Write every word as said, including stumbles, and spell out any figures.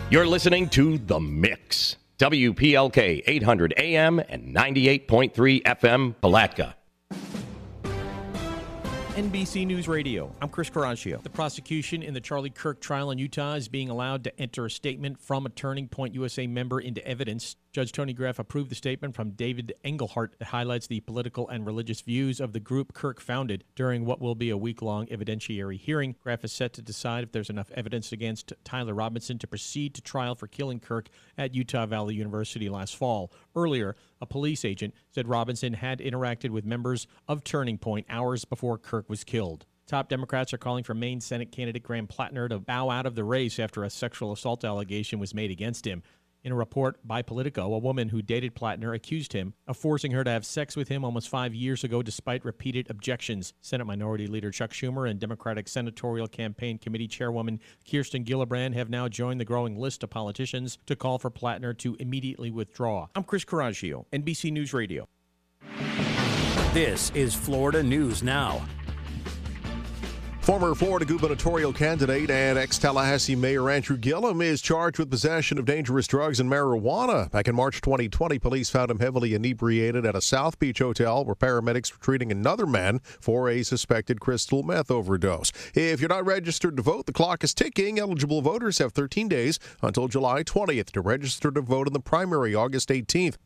You're listening to The Mix. W P L K eight hundred A M and ninety-eight point three F M, Palatka. N B C News Radio. I'm Chris Caraccio. The prosecution in the Charlie Kirk trial in Utah is being allowed to enter a statement from a Turning Point U S A member into evidence. Judge Tony Graff approved the statement from David Engelhart that highlights the political and religious views of the group Kirk founded during what will be a week-long evidentiary hearing. Graff is set to decide if there's enough evidence against Tyler Robinson to proceed to trial for killing Kirk at Utah Valley University last fall. Earlier, a police agent said Robinson had interacted with members of Turning Point hours before Kirk was killed. Top Democrats are calling for Maine Senate candidate Graham Plattner to bow out of the race after a sexual assault allegation was made against him. In a report by Politico, a woman who dated Plattner accused him of forcing her to have sex with him almost five years ago despite repeated objections. Senate Minority Leader Chuck Schumer and Democratic Senatorial Campaign Committee Chairwoman Kirsten Gillibrand have now joined the growing list of politicians to call for Plattner to immediately withdraw. I'm Chris Caraccio, N B C News Radio. This is Florida News Now. Former Florida gubernatorial candidate and ex-Tallahassee Mayor Andrew Gillum is charged with possession of dangerous drugs and marijuana. Back in March twenty twenty, police found him heavily inebriated at a South Beach hotel where paramedics were treating another man for a suspected crystal meth overdose. If you're not registered to vote, the clock is ticking. Eligible voters have thirteen days until July twentieth to register to vote in the primary August eighteenth.